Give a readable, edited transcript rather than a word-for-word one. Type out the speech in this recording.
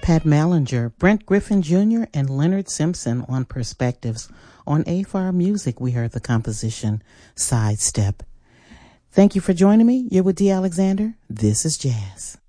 Pat Mallinger, Brent Griffin Jr., and Leonard Simpson on Perspectives. On AFAR Music, we heard the composition Sidestep. Thank you for joining me. You're with Dee Alexander. This is Jazz.